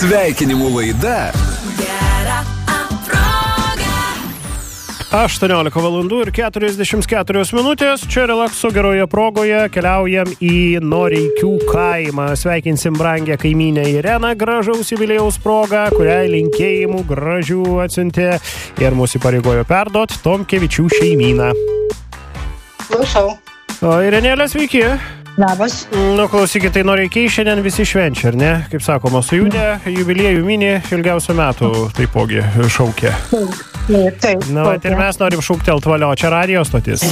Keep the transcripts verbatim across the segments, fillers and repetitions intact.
Sveikinimų laida aštuoniolika valandų ir keturiasdešimt keturios minutės. Čia Relakso geroje progoje keliaujam į Noreikių kaimą. Sveikinsim brangę kaimynę Ireną gražaus jubiliejaus progą, kuriai linkėjimų gražių atsiuntė ir mūsų įpareigojo perduot Tomkevičių šeimyną. Klausau. O Irenėlė, sveiki. Labas. Nu, klausykit, tai Noreikiai šiandien visi švenčia, ar ne? Kaip sakoma, sujūdė jubiliejų mini ilgiausių metų taipogi šaukė. Taip, taip, taip. Na, va, ir mes norim šūktelt valio. Čia radijo stotis.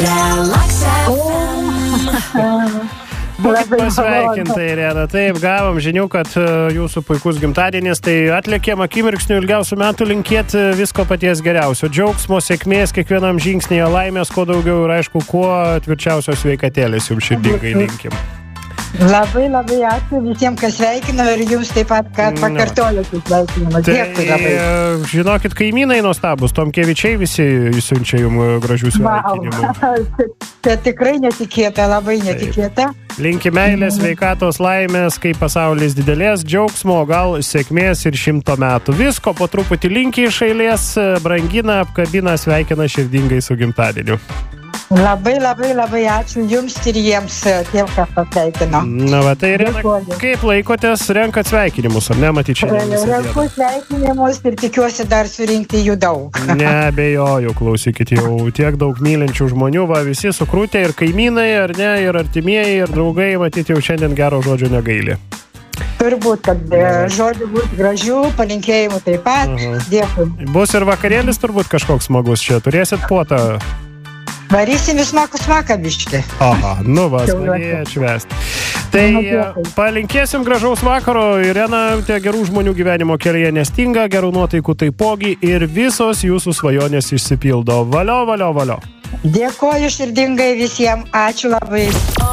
Būkit pasveikinta, Irena. Taip, gavom žinių, kad jūsų puikus gimtadienis, tai atlėkėm akimirksnių ilgiausių metų linkėt visko paties geriausio. Džiaugsmo, sėkmės, kiekvienam žingsnėje laimės, kuo daugiau ir aišku, kuo tvirčiausios sveikatėlės jums širdingai linkim. Labai, labai ačiū visiems, kas sveikino ir jums taip pat, kad pakartojate sveikinimus. Dėkui labai. Žinokit, kaimynai nuostabus, Tomkevičiai visi siunčia jums gražių sveikinimų. Wow. Tai tikrai netikėta, labai netikėta. Linki meilės, sveikatos, laimės, kai pasaulis didelės, džiaugsmo, gal sėkmės ir šimto metų. Visko po truputį linki iš eilės, brangina, apkabina, sveikina širdingai su gimtadieniu. Labai, labai, labai ačiū jums ir jiems, tiem, kas pasveikino. Na, va, tai Irena, kaip laikotės, renkat sveikinimus, ar ne, matyt, šiandien visą dieną? Renku sveikinimus ir tikiuosi dar surinkti jų daug. Neabejoju, klausykit, jau tiek daug mylinčių žmonių, va, visi sukrūtė ir kaimynai, ar ne, ir artimieji, ir draugai, matyt, jau šiandien gero žodžio negaili. Turbūt, kad žodžių bus gražių, palinkėjimų taip pat. Aha. Dėkui. Bus ir vakarėlis turbūt kažkoks smagus čia, turėsit puotą? Varysim į smakų smaką biškį. Aha, nu va, smagiai atšvest. Tai palinkėsim gražaus vakaro, Irena, tie gerų žmonių gyvenimo kelyje nestinga, gerų nuotaikų taipogi ir visos jūsų svajonės išsipildo. Valio, valio, valio. Dėkoju širdingai visiems, ačiū labai.